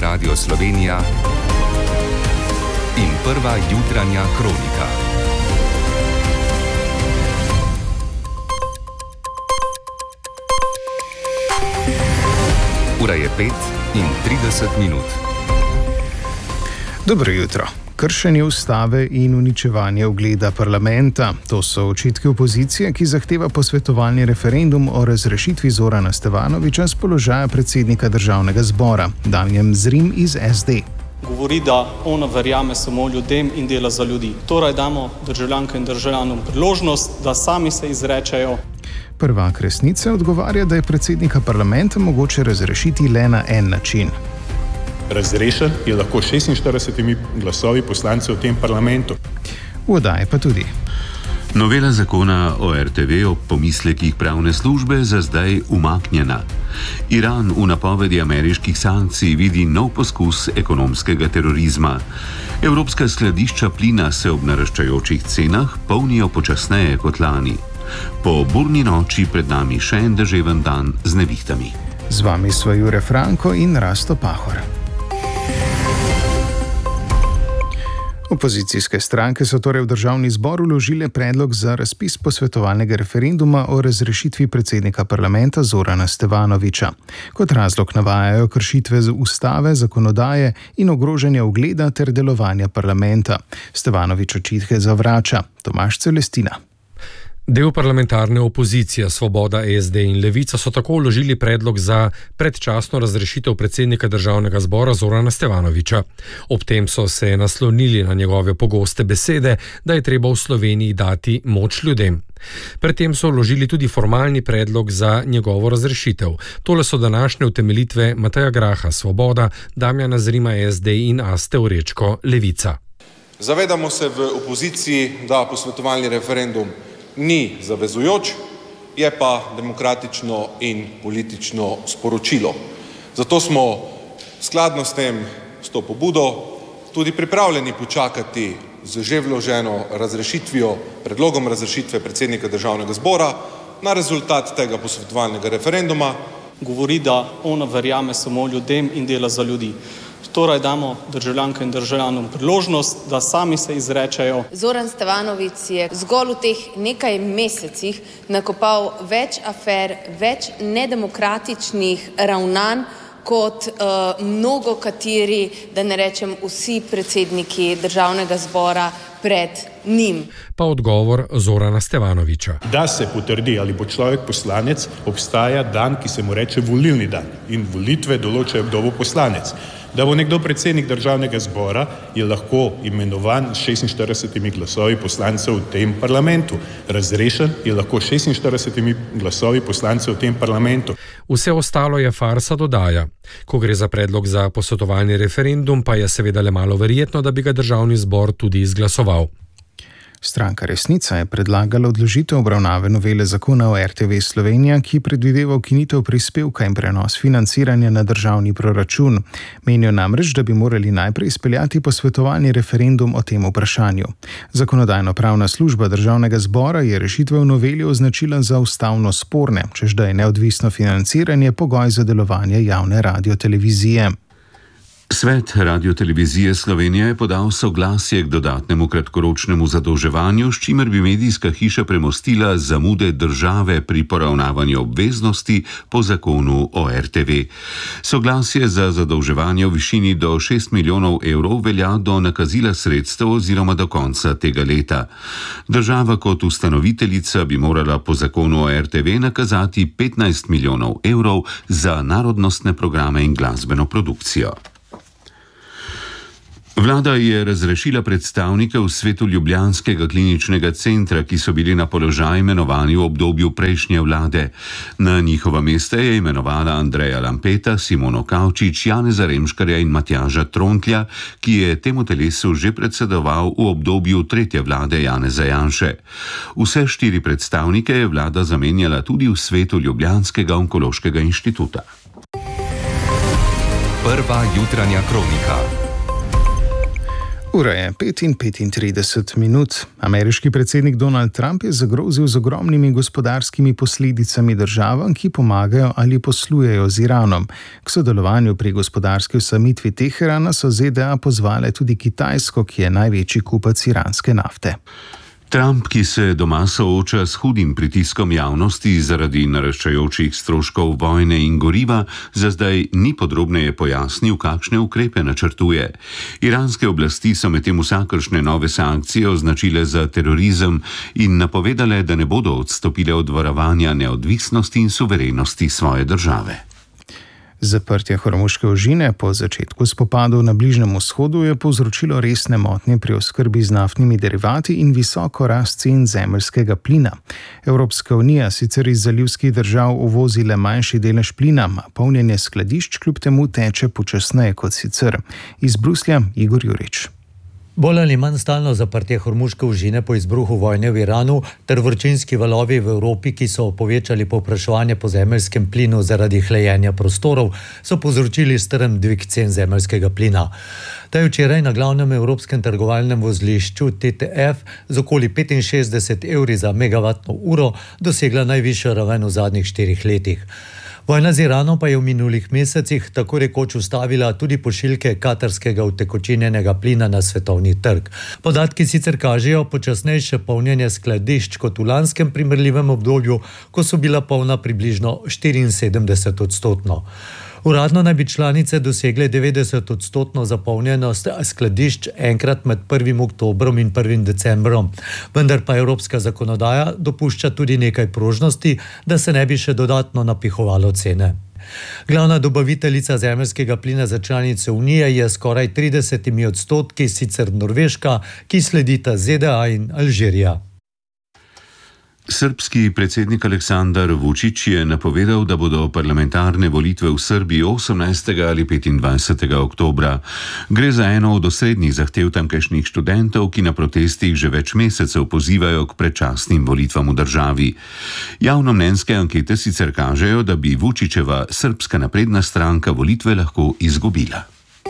Radio Slovenija in prva jutranja kronika. Ura je 5:30. Dobro jutro. Kršenje ustave in uničevanje ugleda parlamenta. To so očitki opozicije, ki zahteva posvetovalni referendum o razrešitvi Zorana Stevanovića z položaja predsednika državnega zbora. Damjan Zrim iz SD. Govori, da ona verjame samo ljudem in dela za ljudi. Torej damo državljankam in državljanom priložnost, da sami se izrečejo. Prvak resnice odgovarja, da je predsednika parlamenta mogoče razrešiti le na en način. Razrešen je lahko 46 glasovi poslancev v tem parlamentu. V oddaji pa tudi. Novela zakona o RTV ob pomislekih pravne službe za zdaj umaknjena. Iran v napovedi ameriških sankcij vidi nov poskus ekonomskega terorizma. Evropska skladišča plina se ob naraščajočih cenah polnijo počasneje kot lani. Po burni noči pred nami še en deževen dan z nevihtami. Z vami sva Jure Franko in Rasto Pahor. Opozicijske stranke so torej v državni zbor vložile predlog za razpis posvetovalnega referenduma o razrešitvi predsednika parlamenta Zorana Stevanovića. Kot razlog navajajo kršitve ustave, zakonodaje in ogrožanja ugleda ter delovanja parlamenta. Stevanović očitke zavrača. Tomaž Celestina. Del parlamentarne opozicije Svoboda, SD in Levica so tako vložili predlog za predčasno razrešitev predsednika državnega zbora Zorana Stevanovića. Ob tem so se naslonili na njegove pogoste besede, da je treba v Sloveniji dati moč ljudem. Predtem so vložili tudi formalni predlog za njegovo razrešitev. Tole so današnje utemeljitve Mateja Graha, Svoboda, Damjana Zrima, SD in Aste Orečko, Levica. Zavedamo se v opoziciji, da posvetovalni referendum ni zavezujoč, je pa demokratično in politično sporočilo. Zato smo skladno s to pobudo tudi pripravljeni počakati z že vloženo razrešitvijo, predlogom razrešitve predsednika državnega zbora na rezultat tega posvetovalnega referenduma. Govori, da ona verjame samo ljudem in dela za ljudi. Torej damo državljankam in državljanom priložnost, da sami se izrečejo. Zoran Stevanović je zgolj v teh nekaj mesecih nakopal več afer, več nedemokratičnih ravnanj kot mnogo kateri, da ne rečem vsi predsedniki državnega zbora pred njim. Pa odgovor Zorana Stevanovića. Da se potrdi, ali bo človek poslanec, obstaja dan, ki se mu reče volilni dan. In volitve določajo, kdo bo poslanec. Da bo nekdo predsednik državnega zbora, je lahko imenovan s 46 glasovi poslancev v tem parlamentu. Razrešen je lahko 46 glasovi poslancev v tem parlamentu. Vse ostalo je farsa, dodaja. Ko gre za predlog za posvetovalni referendum, pa je seveda le malo verjetno, da bi ga državni zbor tudi izglasoval. Stranka Resnica je predlagala odložitev obravnave novele zakona o RTV Slovenija, ki predvideva ukinitev prispevka in prenos financiranja na državni proračun. Menijo namreč, da bi morali najprej izpeljati posvetovalni referendum o tem vprašanju. Zakonodajno-pravna služba državnega zbora je rešitve v noveli označila za ustavno sporne, čež da je neodvisno financiranje pogoj za delovanje javne radiotelevizije. Svet Radiotelevizije Slovenije je podal soglasje k dodatnemu kratkoročnemu zadolževanju, s čimer bi medijska hiša premostila zamude države pri poravnavanju obveznosti po zakonu o RTV. Soglasje za zadolževanje v višini do 6 milijonov evrov velja do nakazila sredstev oziroma do konca tega leta. Država kot ustanoviteljica bi morala po zakonu o RTV nakazati 15 milijonov evrov za narodnostne programe in glasbeno produkcijo. Vlada je razrešila predstavnike v svetu ljubljanskega kliničnega centra, ki so bili na položaj imenovani v obdobju prejšnje vlade. Na njihova mesta je imenovala Andreja Lampeta, Simono Kavčič, Janeza Remškarja in Matjaža Trontlja, ki je temu telesu že predsedoval v obdobju tretje vlade Janeza Janše. Vse 4 predstavnike je vlada zamenjala tudi v svetu Ljubljanskega onkološkega inštituta. Prva jutranja kronika. Ura je 5:35. Ameriški predsednik Donald Trump je zagrozil z ogromnimi gospodarskimi posledicami državam, ki pomagajo ali poslujejo z Iranom. K sodelovanju pri gospodarski osamitvi Teherana so ZDA pozvale tudi Kitajsko, ki je največji kupac iranske nafte. Trump, ki se doma sooča s hudim pritiskom javnosti zaradi naraščajočih stroškov vojne in goriva, za zdaj ni podrobneje pojasnil, kakšne ukrepe načrtuje. Iranske oblasti so medtem vsakršne nove sankcije označile za terorizem in napovedale, da ne bodo odstopile od varovanja neodvisnosti in suverenosti svoje države. Zaprtje Hormuške ožine po začetku spopadov na Bližnjem vzhodu je povzročilo resne motnje pri oskrbi z naftnimi derivati in visoko rast cen zemeljskega plina. Evropska unija sicer iz zalivskih držav uvozi le manjši delež plina, a polnjenje skladišč kljub temu teče počasneje kot sicer. Iz Bruslja Igor Jurič. Bolj ali manj stalno zaprtje Hormuške ožine po izbruhu vojne v Iranu ter vročinski valovi v Evropi, ki so povečali povpraševanje po zemeljskem plinu zaradi hlajenja prostorov, so povzročili strm dvig cen zemeljskega plina. Ta je včeraj na glavnem evropskem trgovalnem vozlišču TTF z okoli 65 evri za megavatno uro dosegla najvišjo raven v zadnjih 4 letih. Vojna z Iranom pa je v minulih mesecih tako rekoč ustavila tudi pošiljke katarskega utekočinjenega plina na svetovni trg. Podatki sicer kažejo počasnejše polnjenje skladišč kot v lanskem primerljivem obdobju, ko so bila polna približno 74%. Uradno naj bi članice dosegle 90% zapolnjenost skladišč enkrat med 1. oktobrom in 1. decembrom, vendar pa evropska zakonodaja dopušča tudi nekaj prožnosti, da se ne bi še dodatno napihovalo cene. Glavna dobaviteljica zemeljskega plina za članice Unije je skoraj 30%, sicer Norveška, ki sledita ZDA in Alžirija. Srbski predsednik Aleksandar Vučić je napovedal, da bodo parlamentarne volitve v Srbiji 18. ali 25. oktobra. Gre za eno od osrednjih zahtev tamkajšnjih študentov, ki na protestih že več mesecev pozivajo k predčasnim volitvam v državi. Javnomnenjske ankete sicer kažejo, da bi Vučićeva Srbska napredna stranka volitve lahko izgubila.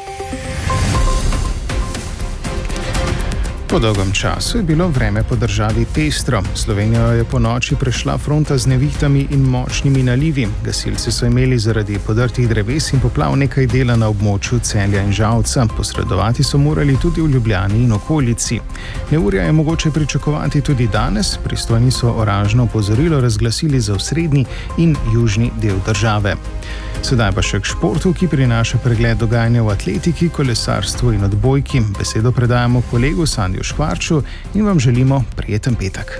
Po dolgem času je bilo vreme po državi pestro. Slovenijo je po noči prešla fronta z nevihtami in močnimi nalivi. Gasilci so imeli zaradi podrtih dreves in poplav nekaj dela na območju Celja in Žalca. Posredovati so morali tudi v Ljubljani in okolici. Neurja je mogoče pričakovati tudi danes. Pristojni so oranžno opozorilo razglasili za osrednji in južni del države. Sedaj pa še k športu, ki prinaša pregled dogajanja v atletiki, kolesarstvu in odbojki. Besedo predajamo kolegu Sandiju Škvarču in vam želimo prijeten petek.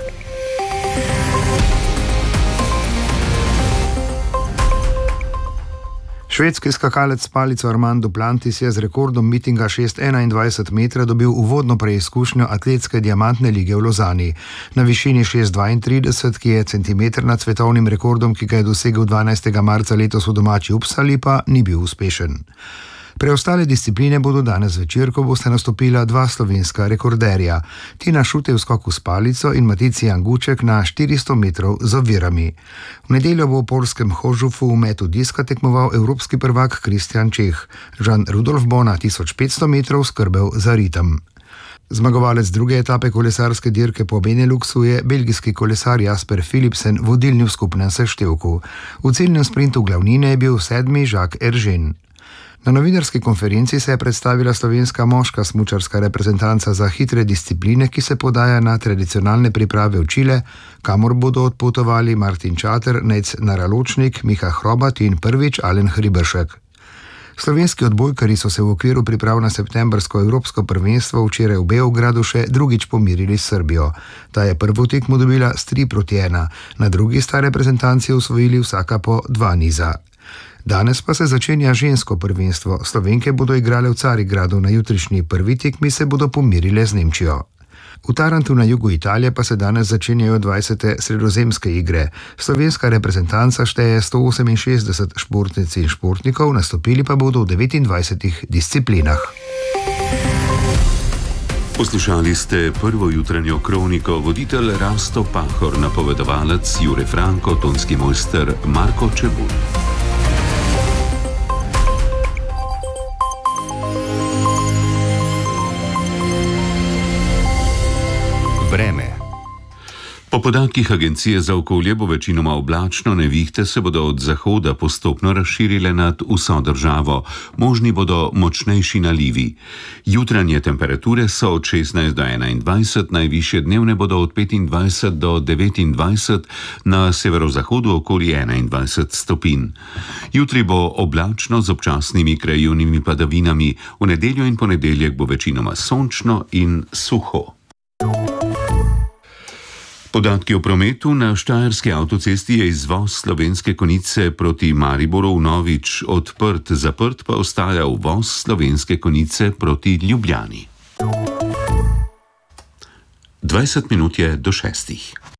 Švedski skakalec s palico Armand Duplantis je z rekordom mitinga 6,21 metra dobil uvodno preizkušnjo atletske diamantne lige v Lozani. Na višini 6,32, ki je centimeter nad svetovnim rekordom, ki ga je dosegel 12. marca letos v domači Uppsali, pa ni bil uspešen. Preostale discipline bodo danes zvečer, ko boste nastopila dva slovenska rekorderja. Tina Šutej v skoku s palico in Matici Janguček na 400 metrov z ovirami. V nedeljo bo v poljskem Hožufu v metu diska tekmoval evropski prvak Kristjan Čeh. Žan Rudolf bo na 1500 metrov skrbel za ritem. Zmagovalec druge etape kolesarske dirke po Beneluxu je belgijski kolesar Jasper Philipsen, vodilni v skupnem seštevku. V ciljnem sprintu glavnine je bil 7. Jacques Eržen. Na novinarski konferenci se je predstavila slovenska moška smučarska reprezentanca za hitre discipline, ki se podaja na tradicionalne priprave v Čile, kamor bodo odpotovali Martin Čater, Nejc Naraločnik, Miha Hrobat in prvič Alen Hriberšek. Slovenski odbojkari so se v okviru priprav na septembrsko evropsko prvenstvo včeraj v Beogradu še drugič pomirili s Srbijo. Ta je prvo tekmo dobila s 3-1, na drugi sta reprezentanci osvojili vsaka po 2 niza. Danes pa se začenja žensko prvenstvo. Slovenke bodo igrale v Carigradu, na jutrišnji prvi tekmi se bodo pomirile z Nemčijo. V Tarantu na jugu Italije pa se danes začenjajo 20. sredozemske igre. Slovenska reprezentanca šteje 168 športnic in športnikov, nastopili pa bodo v 29 disciplinah. Poslušali ste prvo jutranjo kroniko, voditelj Rasto Pahor, napovedovalec Jure Franko, tonski mojster Marko Čebulj. Po podatkih Agencije za okolje bo večinoma oblačno, nevihte se bodo od zahoda postopno razširile nad vso državo, možni bodo močnejši nalivi. Jutranje temperature so od 16 do 21, najvišje dnevne bodo od 25 do 29, na severozahodu okoli 21 stopinj. Jutri bo oblačno z občasnimi krajevnimi padavinami, v nedeljo in ponedeljek bo večinoma sončno in suho. Podatki o prometu. Na štajerski avtocesti je izvoz Slovenske Konjice proti Mariboru vnovič odprt, zaprt pa ostaja uvoz Slovenske Konjice proti Ljubljani. 20 minut je do 6.